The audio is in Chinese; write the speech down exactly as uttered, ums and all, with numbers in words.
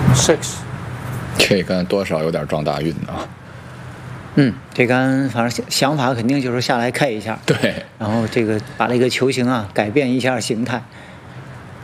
six。 这杆多少有点撞大运啊。 嗯，这杆反正想法肯定就是下来 K 一下， 对， 然后这个把这个球形啊改变一下形态。